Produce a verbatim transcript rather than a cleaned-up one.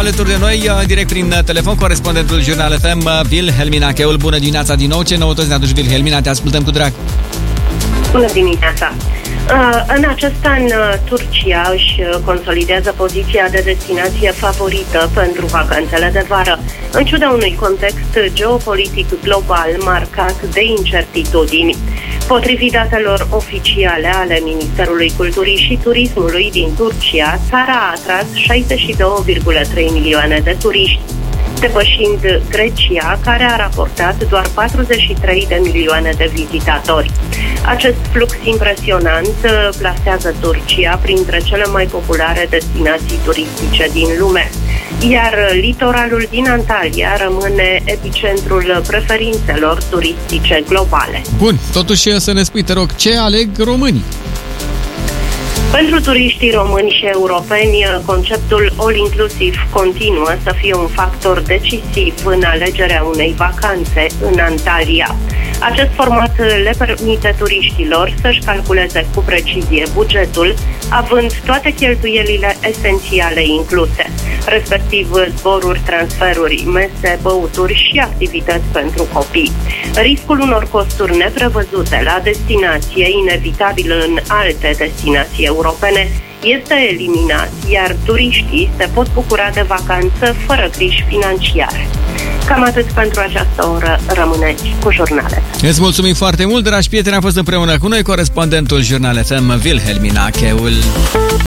alături de noi, direct prin telefon, corespondentul Jurnal F M, Wilhelmin Acheul. Bună dimineața din nou, ce noutăți ne aduci, Wilhelmina? Te ascultăm cu drag. Bună dimineața! În acest an, Turcia își consolidează poziția de destinație favorită pentru vacanțele de vară, în ciuda unui context geopolitic global marcat de incertitudini. Potrivit datelor oficiale ale Ministerului Culturii și Turismului din Turcia, țara a atras șaizeci și două virgulă trei milioane de turiști, depășind Grecia, care a raportat doar patruzeci și trei de milioane de vizitatori. Acest flux impresionant plasează Turcia printre cele mai populare destinații turistice din lume, iar litoralul din Antalya rămâne epicentrul preferințelor turistice globale. Bun, totuși să ne spui, te rog, ce aleg românii? Pentru turiștii români și europeni, conceptul all-inclusiv continuă să fie un factor decisiv în alegerea unei vacanțe în Antalya. Acest format le permite turiștilor să-și calculeze cu precizie bugetul, având toate cheltuielile esențiale incluse, respectiv zboruri, transferuri, mese, băuturi și activități pentru copii. Riscul unor costuri neprevăzute la destinație, inevitabil în alte destinații europene, este eliminat, iar turiștii se pot bucura de vacanță fără griji financiare. Cam atât pentru această oră. Rămâneți cu Jurnal F M. Îți mulțumim foarte mult, dragi prieteni, a fost împreună cu noi corespondentul Jurnal F M, Wilhelmin Acheul.